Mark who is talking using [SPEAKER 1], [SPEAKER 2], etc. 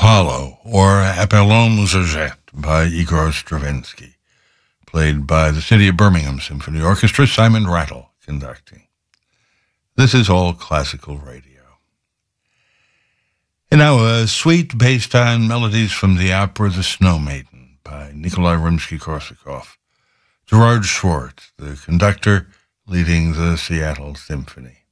[SPEAKER 1] Apollo, or Apollon Musajet by Igor Stravinsky, played by the City of Birmingham Symphony Orchestra, Simon Rattle conducting. This is all classical radio. And now, sweet bass-time melodies from the opera The Snow Maiden by Nikolai Rimsky-Korsakov. Gerard Schwartz, the conductor, leading the Seattle Symphony.